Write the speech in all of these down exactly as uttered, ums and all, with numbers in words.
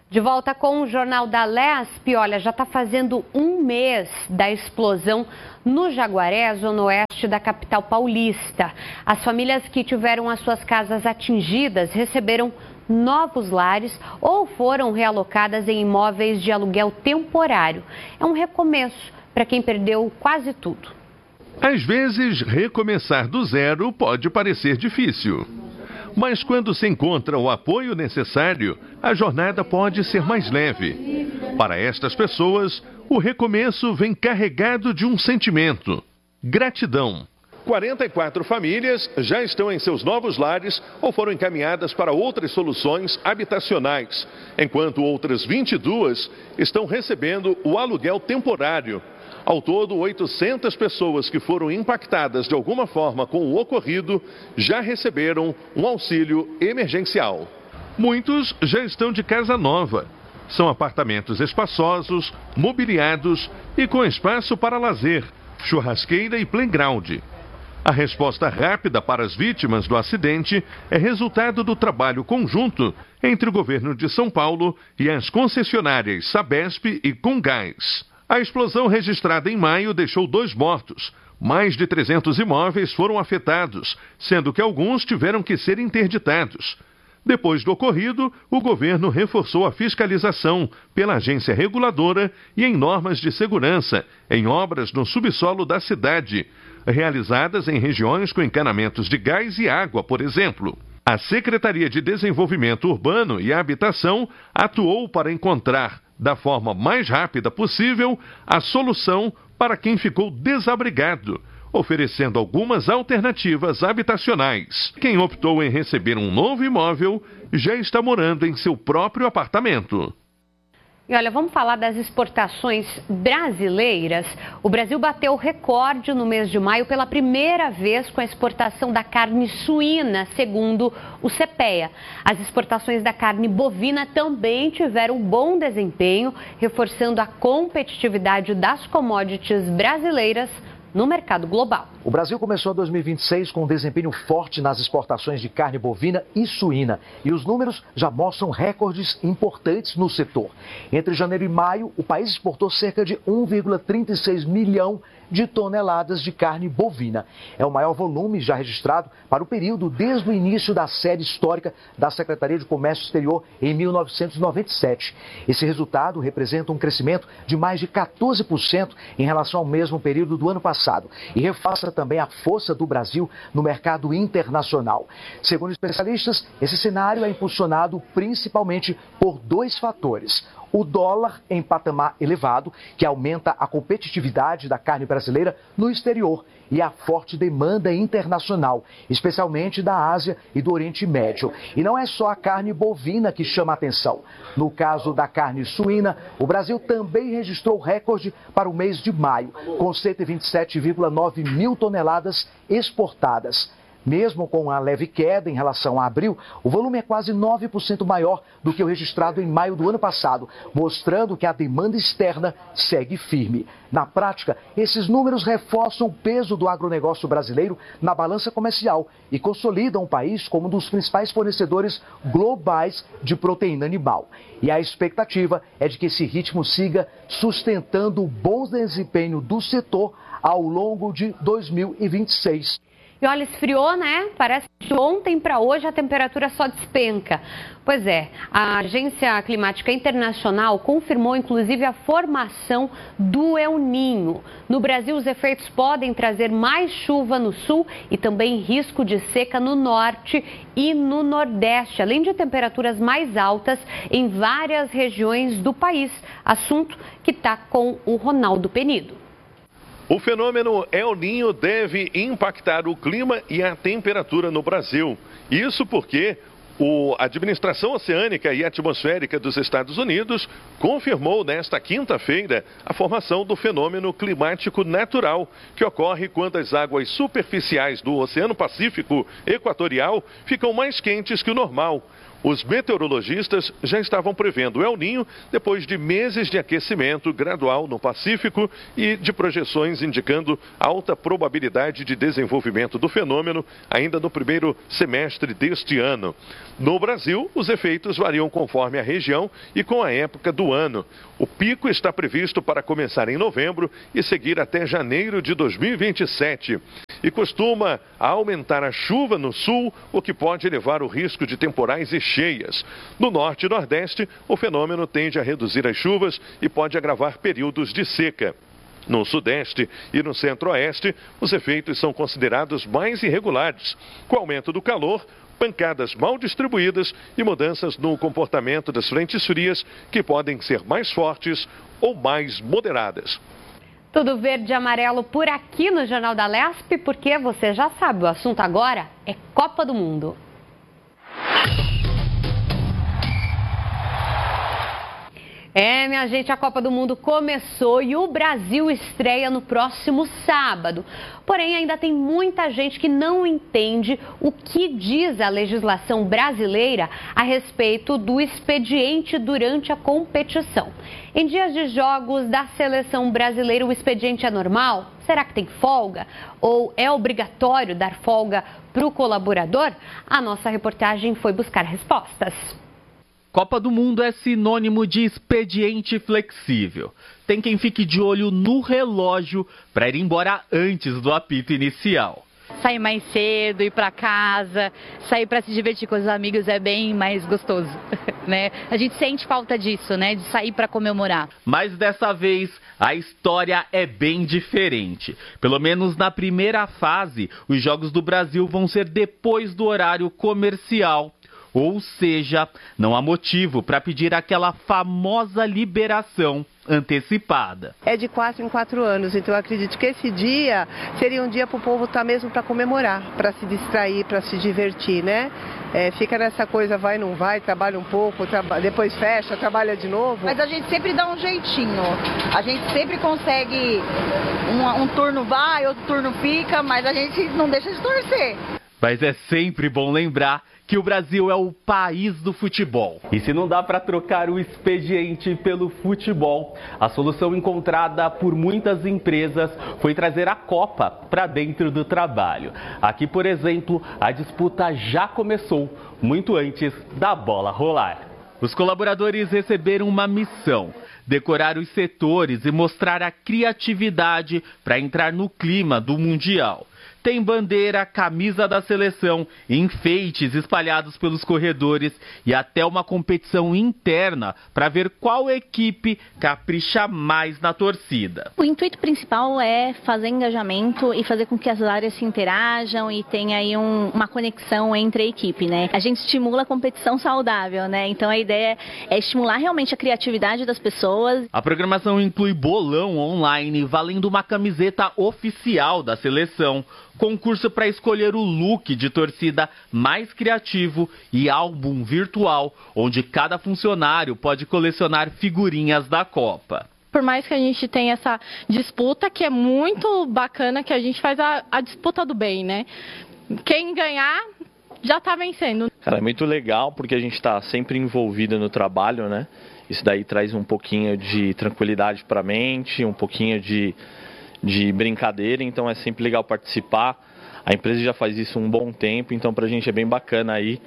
De volta com o Jornal da Lespe, olha, já está fazendo um mês da explosão no Jaguaré, zona oeste da capital paulista. As famílias que tiveram as suas casas atingidas receberam novos lares ou foram realocadas em imóveis de aluguel temporário. É um recomeço para quem perdeu quase tudo. Às vezes, recomeçar do zero pode parecer difícil. Mas quando se encontra o apoio necessário, a jornada pode ser mais leve. Para estas pessoas, o recomeço vem carregado de um sentimento: gratidão. quarenta e quatro famílias já estão em seus novos lares ou foram encaminhadas para outras soluções habitacionais, enquanto outras vinte e duas estão recebendo o aluguel temporário. Ao todo, oitocentas pessoas que foram impactadas de alguma forma com o ocorrido já receberam um auxílio emergencial. Muitos já estão de casa nova. São apartamentos espaçosos, mobiliados e com espaço para lazer, churrasqueira e playground. A resposta rápida para as vítimas do acidente é resultado do trabalho conjunto entre o governo de São Paulo e as concessionárias Sabesp e Comgás. A explosão registrada em maio deixou dois mortos. Mais de trezentos imóveis foram afetados, sendo que alguns tiveram que ser interditados. Depois do ocorrido, o governo reforçou a fiscalização pela agência reguladora e em normas de segurança em obras no subsolo da cidade, realizadas em regiões com encanamentos de gás e água, por exemplo. A Secretaria de Desenvolvimento Urbano e Habitação atuou para encontrar, da forma mais rápida possível, a solução para quem ficou desabrigado, oferecendo algumas alternativas habitacionais. Quem optou em receber um novo imóvel já está morando em seu próprio apartamento. E olha, vamos falar das exportações brasileiras. O Brasil bateu recorde no mês de maio pela primeira vez com a exportação da carne suína, segundo o CEPEA. As exportações da carne bovina também tiveram bom desempenho, reforçando a competitividade das commodities brasileiras no mercado global. O Brasil começou dois mil e vinte e seis com um desempenho forte nas exportações de carne bovina e suína. E os números já mostram recordes importantes no setor. Entre janeiro e maio, o país exportou cerca de um vírgula trinta e seis milhão de toneladas de carne bovina. É o maior volume já registrado para o período desde o início da série histórica da Secretaria de Comércio Exterior em mil novecentos e noventa e sete. Esse resultado representa um crescimento de mais de quatorze por cento em relação ao mesmo período do ano passado e reforça também a força do Brasil no mercado internacional. Segundo especialistas, esse cenário é impulsionado principalmente por dois fatores: o dólar em patamar elevado, que aumenta a competitividade da carne brasileira no exterior, e a forte demanda internacional, especialmente da Ásia e do Oriente Médio. E não é só a carne bovina que chama a atenção. No caso da carne suína, o Brasil também registrou recorde para o mês de maio, com cento e vinte e sete vírgula nove mil toneladas exportadas. Mesmo com a leve queda em relação a abril, o volume é quase nove por cento maior do que o registrado em maio do ano passado, mostrando que a demanda externa segue firme. Na prática, esses números reforçam o peso do agronegócio brasileiro na balança comercial e consolidam o país como um dos principais fornecedores globais de proteína animal. E a expectativa é de que esse ritmo siga sustentando o bom desempenho do setor ao longo de dois mil e vinte e seis. E olha, esfriou, né? Parece que de ontem para hoje a temperatura só despenca. Pois é, a Agência Climática Internacional confirmou inclusive a formação do El Niño. No Brasil, os efeitos podem trazer mais chuva no sul e também risco de seca no norte e no nordeste, além de temperaturas mais altas em várias regiões do país. Assunto que está com o Ronaldo Penido. O fenômeno El Niño deve impactar o clima e a temperatura no Brasil. Isso porque a Administração Oceânica e Atmosférica dos Estados Unidos confirmou nesta quinta-feira a formação do fenômeno climático natural, que ocorre quando as águas superficiais do Oceano Pacífico Equatorial ficam mais quentes que o normal. Os meteorologistas já estavam prevendo El Niño depois de meses de aquecimento gradual no Pacífico e de projeções indicando alta probabilidade de desenvolvimento do fenômeno ainda no primeiro semestre deste ano. No Brasil, os efeitos variam conforme a região e com a época do ano. O pico está previsto para começar em novembro e seguir até janeiro de dois mil e vinte e sete. E costuma aumentar a chuva no sul, o que pode elevar o risco de temporais e cheias. No norte e nordeste, o fenômeno tende a reduzir as chuvas e pode agravar períodos de seca. No sudeste e no centro-oeste, os efeitos são considerados mais irregulares. Com o aumento do calor, pancadas mal distribuídas e mudanças no comportamento das frentes frias, que podem ser mais fortes ou mais moderadas. Tudo verde e amarelo por aqui no Jornal da Lesp, porque você já sabe, o assunto agora é Copa do Mundo. É, minha gente, a Copa do Mundo começou e o Brasil estreia no próximo sábado. Porém, ainda tem muita gente que não entende o que diz a legislação brasileira a respeito do expediente durante a competição. Em dias de jogos da seleção brasileira, o expediente é normal? Será que tem folga? Ou é obrigatório dar folga para o colaborador? A nossa reportagem foi buscar respostas. Copa do Mundo é sinônimo de expediente flexível. Tem quem fique de olho no relógio para ir embora antes do apito inicial. Sair mais cedo, ir para casa, sair para se divertir com os amigos é bem mais gostoso, né? A gente sente falta disso, né? De sair para comemorar. Mas dessa vez a história é bem diferente. Pelo menos na primeira fase, os Jogos do Brasil vão ser depois do horário comercial. Ou seja, não há motivo para pedir aquela famosa liberação antecipada. É de quatro em quatro anos, então eu acredito que esse dia seria um dia para o povo estar mesmo para comemorar, para se distrair, para se divertir, né? É, fica nessa coisa vai, não vai, trabalha um pouco, traba... depois fecha, trabalha de novo. Mas a gente sempre dá um jeitinho, a gente sempre consegue, um, um turno vai, outro turno fica, mas a gente não deixa de torcer. Mas é sempre bom lembrar que o Brasil é o país do futebol. E se não dá para trocar o expediente pelo futebol, a solução encontrada por muitas empresas foi trazer a Copa para dentro do trabalho. Aqui, por exemplo, a disputa já começou muito antes da bola rolar. Os colaboradores receberam uma missão: decorar os setores e mostrar a criatividade para entrar no clima do Mundial. Tem bandeira, camisa da seleção, enfeites espalhados pelos corredores e até uma competição interna para ver qual equipe capricha mais na torcida. O intuito principal é fazer engajamento e fazer com que as áreas se interajam e tenha aí um, uma conexão entre a equipe, né? A gente estimula a competição saudável, né? Então a ideia é estimular realmente a criatividade das pessoas. A programação inclui bolão online valendo uma camiseta oficial da seleção, concurso para escolher o look de torcida mais criativo e álbum virtual, onde cada funcionário pode colecionar figurinhas da Copa. Por mais que a gente tenha essa disputa, que é muito bacana, que a gente faz a, a disputa do bem, né? Quem ganhar já está vencendo. Cara, é muito legal porque a gente está sempre envolvido no trabalho, né? Isso daí traz um pouquinho de tranquilidade para a mente, um pouquinho de... de brincadeira, então é sempre legal participar. A empresa já faz isso um bom tempo, então pra gente é bem bacana aí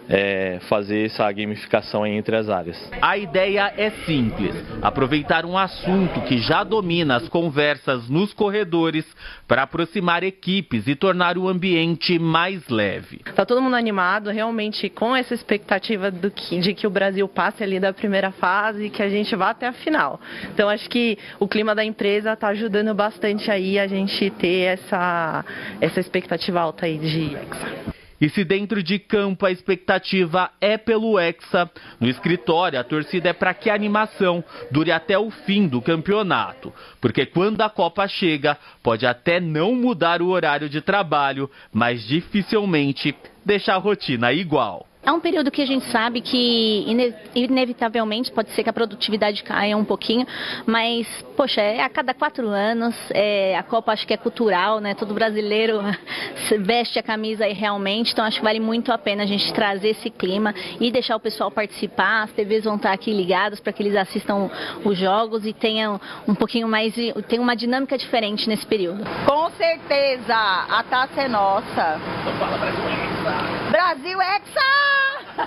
é, fazer essa gamificação aí entre as áreas. A ideia é simples: aproveitar um assunto que já domina as conversas nos corredores para aproximar equipes e tornar o ambiente mais leve. Tá todo mundo animado, realmente com essa expectativa do que, de que o Brasil passe ali da primeira fase e que a gente vá até a final. Então acho que o clima da empresa está ajudando bastante aí a gente ter essa, essa expectativa alta aí de Hexa. E se dentro de campo a expectativa é pelo Hexa, no escritório a torcida é para que a animação dure até o fim do campeonato. Porque quando a Copa chega, pode até não mudar o horário de trabalho, mas dificilmente deixar a rotina igual. É um período que a gente sabe que ine inevitavelmente pode ser que a produtividade caia um pouquinho, mas, poxa, é a cada quatro anos, é, a Copa acho que é cultural, né? Todo brasileiro veste a camisa aí realmente, então acho que vale muito a pena a gente trazer esse clima e deixar o pessoal participar. As T Vs vão estar aqui ligadas para que eles assistam os jogos e tenham um pouquinho mais, tenham uma dinâmica diferente nesse período. Com certeza, a taça é nossa. Brasil Hexa!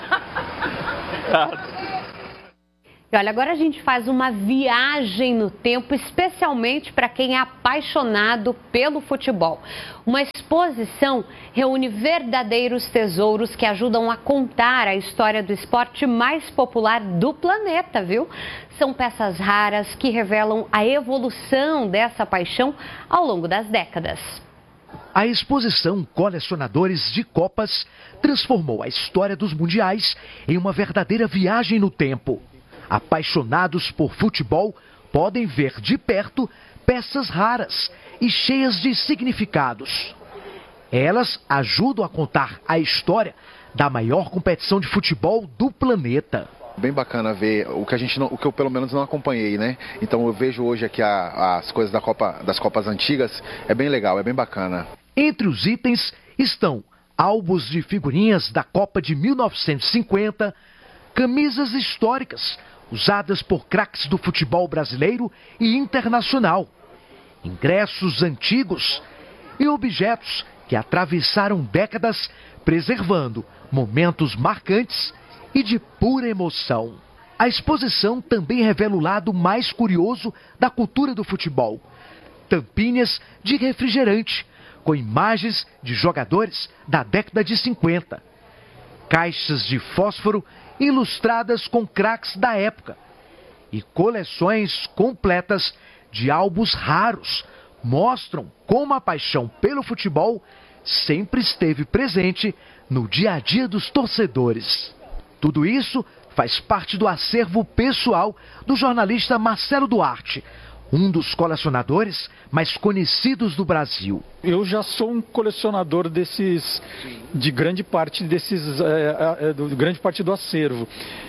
E olha, agora a gente faz uma viagem no tempo, especialmente para quem é apaixonado pelo futebol. Uma exposição reúne verdadeiros tesouros que ajudam a contar a história do esporte mais popular do planeta, viu? São peças raras que revelam a evolução dessa paixão ao longo das décadas. A exposição Colecionadores de Copas transformou a história dos mundiais em uma verdadeira viagem no tempo. Apaixonados por futebol podem ver de perto peças raras e cheias de significados. Elas ajudam a contar a história da maior competição de futebol do planeta. Bem bacana ver o que a gente não, o que eu pelo menos não acompanhei, né? Então eu vejo hoje aqui a, as coisas da Copa, das Copas antigas, é bem legal, é bem bacana. Entre os itens estão álbuns de figurinhas da Copa de mil novecentos e cinquenta, camisas históricas usadas por craques do futebol brasileiro e internacional, ingressos antigos e objetos que atravessaram décadas preservando momentos marcantes e de pura emoção. A exposição também revela o lado mais curioso da cultura do futebol. Tampinhas de refrigerante, com imagens de jogadores da década de cinquenta. Caixas de fósforo ilustradas com craques da época. E coleções completas de álbuns raros mostram como a paixão pelo futebol sempre esteve presente no dia a dia dos torcedores. Tudo isso faz parte do acervo pessoal do jornalista Marcelo Duarte, um dos colecionadores mais conhecidos do Brasil. Eu já sou um colecionador desses, de grande parte desses, é, é, do, grande parte do acervo.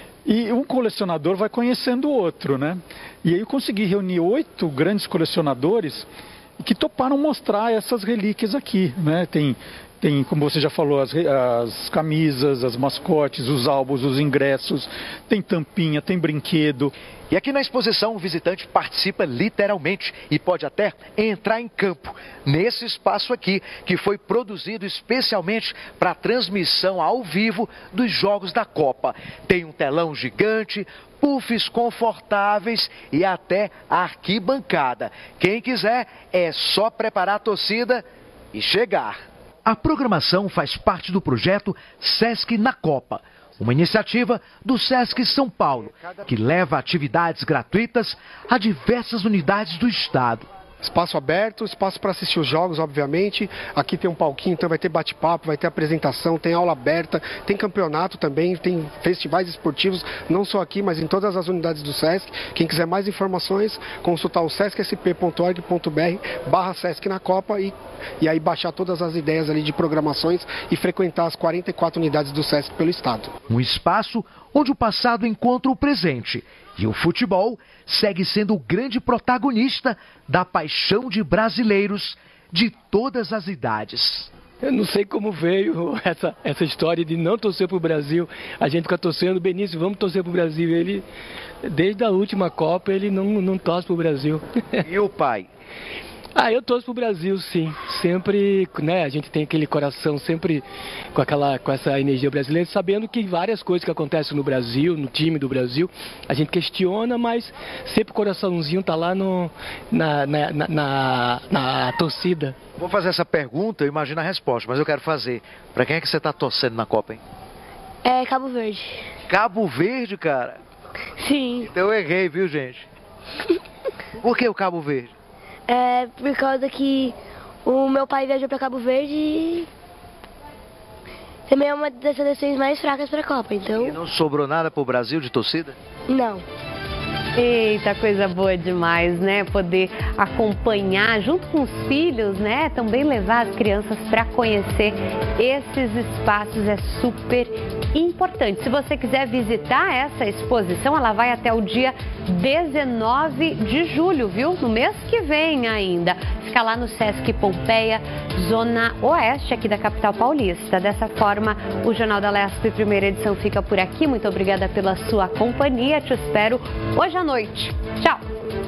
E um colecionador vai conhecendo o outro, né? E aí eu consegui reunir oito grandes colecionadores que toparam mostrar essas relíquias aqui, né? Tem Tem, como você já falou, as, as camisas, as mascotes, os álbuns, os ingressos, tem tampinha, tem brinquedo. E aqui na exposição o visitante participa literalmente e pode até entrar em campo, nesse espaço aqui, que foi produzido especialmente para a transmissão ao vivo dos Jogos da Copa. Tem um telão gigante, puffs confortáveis e até arquibancada. Quem quiser é só preparar a torcida e chegar. A programação faz parte do projeto Sesc na Copa, uma iniciativa do Sesc São Paulo, que leva atividades gratuitas a diversas unidades do estado. Espaço aberto, espaço para assistir os jogos, obviamente. Aqui tem um palquinho, então vai ter bate-papo, vai ter apresentação, tem aula aberta, tem campeonato também, tem festivais esportivos, não só aqui, mas em todas as unidades do Sesc. Quem quiser mais informações, consultar o sesc s p ponto org ponto b r barra Sesc na Copa e, e aí baixar todas as ideias ali de programações e frequentar as quarenta e quatro unidades do Sesc pelo estado. Um espaço onde o passado encontra o presente e o futebol segue sendo o grande protagonista da paixão de brasileiros de todas as idades. Eu não sei como veio essa, essa história de não torcer para o Brasil. A gente fica torcendo, Benício, vamos torcer para o Brasil. Ele, desde a última Copa, ele não, não torce para o Brasil. E o pai? Ah, eu torço pro Brasil, sim. Sempre, né, a gente tem aquele coração sempre com aquela, com essa energia brasileira, sabendo que várias coisas que acontecem no Brasil, no time do Brasil, a gente questiona, mas sempre o coraçãozinho tá lá no, na, na, na, na, na torcida. Vou fazer essa pergunta, eu imagino a resposta, mas eu quero fazer. Pra quem é que você tá torcendo na Copa, hein? É Cabo Verde. Cabo Verde, cara? Sim. Então eu errei, viu, gente? Por que o Cabo Verde? É por causa que o meu pai viajou para Cabo Verde e também é uma das seleções mais fracas para a Copa, então... E não sobrou nada pro Brasil de torcida? Não. Eita, coisa boa demais, né? Poder acompanhar junto com os filhos, né? Também levar as crianças para conhecer esses espaços é super importante. Se você quiser visitar essa exposição, ela vai até o dia dezenove de julho, viu? No mês que vem ainda. Fica lá no Sesc Pompeia, zona oeste aqui da capital paulista. Dessa forma, o Jornal da Lesp, primeira edição, fica por aqui. Muito obrigada pela sua companhia. Te espero hoje à noite. Tchau!